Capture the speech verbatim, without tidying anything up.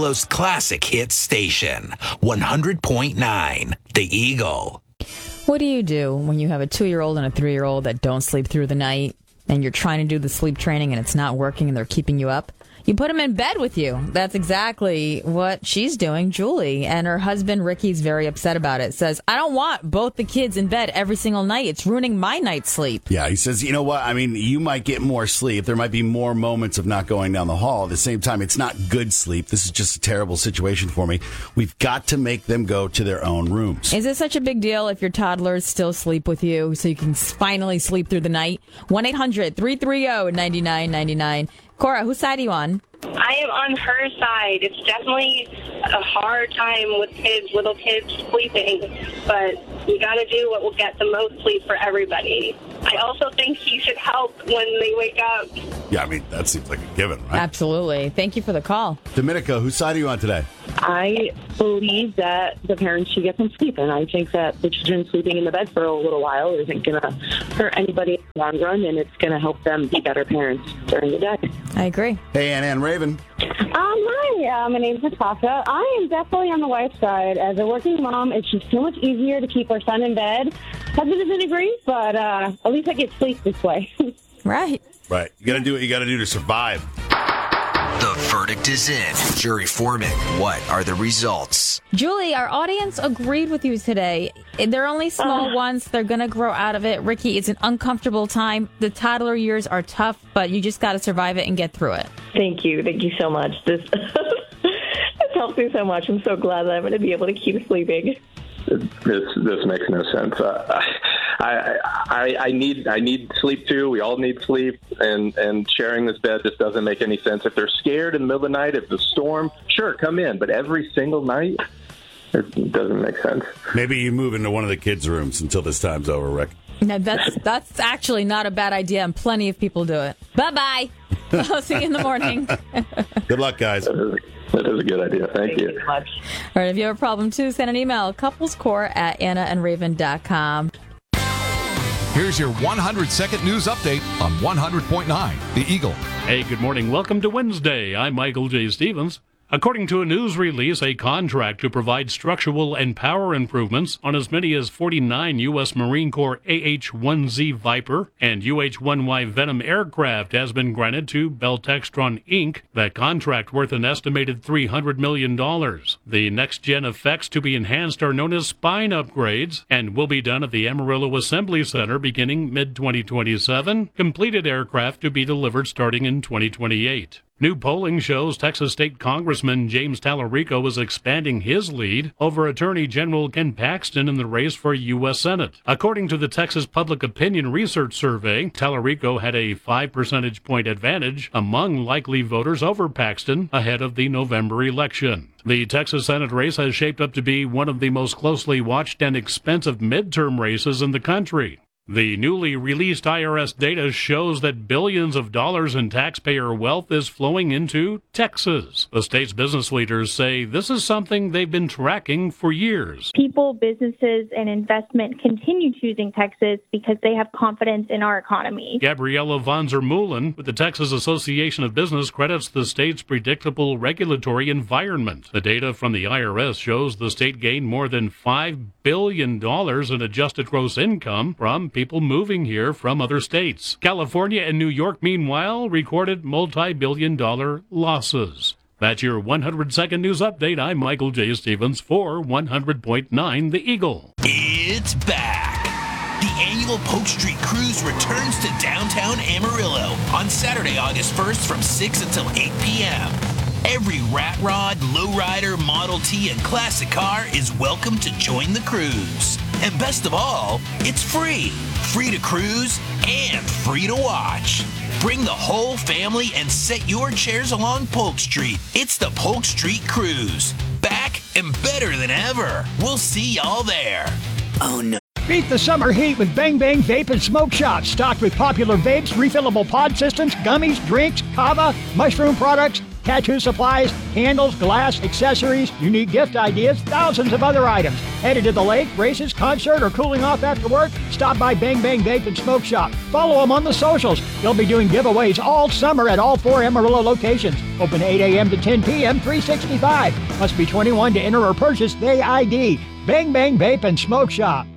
Amarillo's classic hit station, one hundred point nine, The Eagle. What do you do when you have a two-year-old and a three-year-old that don't sleep through the night, and you're trying to do the sleep training and it's not working and they're keeping you up? You put them in bed with you. That's exactly what she's doing, Julie. And her husband, Ricky's very upset about it. Says, I don't want both the kids in bed every single night. It's ruining my night's sleep. Yeah, he says, you know what? I mean, you might get more sleep. There might be more moments of not going down the hall. At the same time, it's not good sleep. This is just a terrible situation for me. We've got to make them go to their own rooms. Is it such a big deal if your toddlers still sleep with you so you can finally sleep through the night? one eight hundred three three zero nine nine nine nine. Cora, whose side are you on? I am on her side. It's definitely a hard time with kids, little kids sleeping, but you got to do what will get the most sleep for everybody. I also think he should help when they wake up. Yeah, I mean, that seems like a given, right? Absolutely. Thank you for the call. Dominica, whose side are you on today? I believe that the parents should get some sleep, and I think that the children sleeping in the bed for a little while isn't going to hurt anybody in the long run, and it's going to help them be better parents during the day. I agree. Hey, Ann Ann Raven. Um, hi, uh, my name's Natasha. I am definitely on the wife's side. As a working mom, it's just so much easier to keep our son in bed. Husband doesn't agree, but uh, at least I get sleep this way. Right. Right. You got to do what you got to do to survive. The verdict is in. Jury foreman, what are the results? Julie, our audience agreed with you today. They're only small uh, ones. They're going to grow out of it. Ricky, it's an uncomfortable time. The toddler years are tough, but you just got to survive it and get through it. Thank you. Thank you so much. This, this helps me so much. I'm so glad that I'm going to be able to keep sleeping. This this makes no sense. Uh, I, I I need I need sleep too. We all need sleep, and, and sharing this bed just doesn't make any sense. If they're scared in the middle of the night, if the storm, sure, come in. But every single night, it doesn't make sense. Maybe you move into one of the kids' rooms until this time's over, Rick. No, that's that's actually not a bad idea, and plenty of people do it. Bye bye. I'll see you in the morning. Good luck, guys. That is a good idea. Thank, Thank you. you All right, if you have a problem, too, send an email, couplescore at anna and raven dot com. Here's your one hundred second news update on one hundred point nine, The Eagle. Hey, good morning. Welcome to Wednesday. I'm Michael J. Stevens. According to a news release, a contract to provide structural and power improvements on as many as forty-nine U S. Marine Corps A H one Z Viper and U H one Y Venom aircraft has been granted to Beltextron Incorporated. That contract worth an estimated three hundred million dollars. The next-gen effects to be enhanced are known as spine upgrades and will be done at the Amarillo Assembly Center beginning mid twenty twenty-seven. Completed aircraft to be delivered starting in twenty twenty-eight. New polling shows Texas State Congressman James Tallarico is expanding his lead over Attorney General Ken Paxton in the race for U S. Senate. According to the Texas Public Opinion Research Survey, Tallarico had a five percentage point advantage among likely voters over Paxton ahead of the November election. The Texas Senate race has shaped up to be one of the most closely watched and expensive midterm races in the country. The newly released I R S data shows that billions of dollars in taxpayer wealth is flowing into Texas. The state's business leaders say this is something they've been tracking for years. People, businesses, and investment continue choosing Texas because they have confidence in our economy. Gabriella Vonzer-Mullen with the Texas Association of Business credits the state's predictable regulatory environment. The data from the I R S shows the state gained more than five billion dollars in adjusted gross income from people moving here from other states. California and New York, meanwhile, recorded multi-billion dollar losses. That's your one hundred second news update. I'm Michael J. Stevens for one hundred point nine The Eagle. It's back. The annual Polk Street Cruise returns to downtown Amarillo on Saturday, August first from six until eight p.m. Every rat rod, lowrider, Model T, and classic car is welcome to join the cruise. And best of all, it's free. Free to cruise and free to watch. Bring the whole family and set your chairs along Polk Street. It's the Polk Street Cruise. Back and better than ever. We'll see y'all there. Oh no. Beat the summer heat with Bang Bang Vape and Smoke Shop, stocked with popular vapes, refillable pod systems, gummies, drinks, kava, mushroom products, tattoo supplies, candles, glass, accessories, unique gift ideas, thousands of other items. Headed to the lake, races, concert, or cooling off after work? Stop by Bang Bang Vape and Smoke Shop. Follow them on the socials. They'll be doing giveaways all summer at all four Amarillo locations. Open eight a.m. to ten p.m., three sixty-five. Must be twenty-one to enter or purchase the I D. Bang Bang Vape and Smoke Shop.